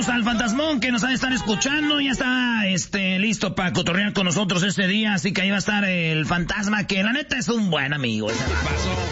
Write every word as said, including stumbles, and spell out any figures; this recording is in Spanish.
Saludos al Fantasmón que nos ha de estar escuchando. Ya está este listo para cotorrear con nosotros este día. Así que ahí va a estar el fantasma, que la neta es un buen amigo. Ese